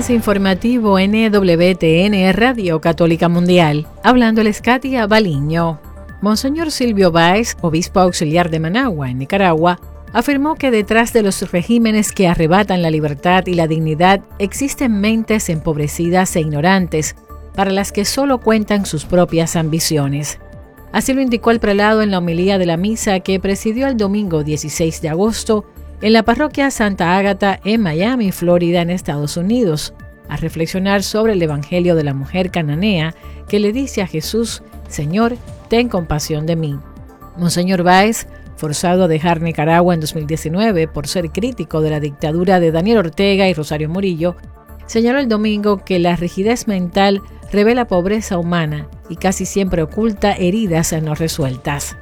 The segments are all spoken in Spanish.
Avance informativo NWTN Radio Católica Mundial. Hablando el Katia Baliño. Monseñor Silvio Báez, obispo auxiliar de Managua, en Nicaragua, afirmó que detrás de los regímenes que arrebatan la libertad y la dignidad existen mentes empobrecidas e ignorantes, para las que solo cuentan sus propias ambiciones. Así lo indicó el prelado en la homilía de la misa que presidió el domingo 16 de agosto en la parroquia Santa Ágata en Miami, Florida, en Estados Unidos, a reflexionar sobre el Evangelio de la mujer cananea que le dice a Jesús: Señor, ten compasión de mí. Monseñor Báez, forzado a dejar Nicaragua en 2019 por ser crítico de la dictadura de Daniel Ortega y Rosario Murillo, señaló el domingo que la rigidez mental revela pobreza humana y casi siempre oculta heridas no resueltas.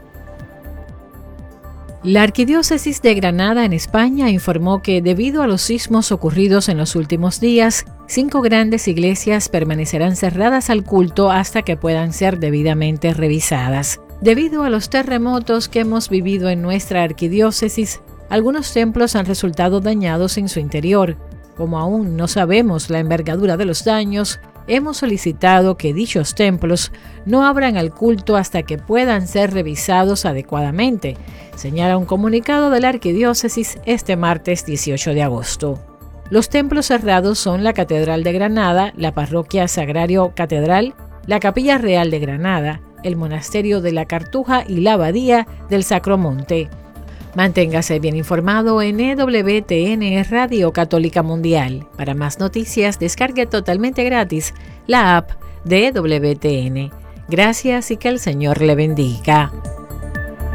La Arquidiócesis de Granada en España informó que debido a los sismos ocurridos en los últimos días, 5 grandes iglesias permanecerán cerradas al culto hasta que puedan ser debidamente revisadas. Debido a los terremotos que hemos vivido en nuestra arquidiócesis, algunos templos han resultado dañados en su interior. Como aún no sabemos la envergadura de los daños, hemos solicitado que dichos templos no abran al culto hasta que puedan ser revisados adecuadamente, señala un comunicado de la Arquidiócesis este martes 18 de agosto. Los templos cerrados son la Catedral de Granada, la Parroquia Sagrario Catedral, la Capilla Real de Granada, el Monasterio de la Cartuja y la Abadía del Sacromonte. Manténgase bien informado en EWTN Radio Católica Mundial. Para más noticias, descargue totalmente gratis la app de EWTN. Gracias y que el Señor le bendiga.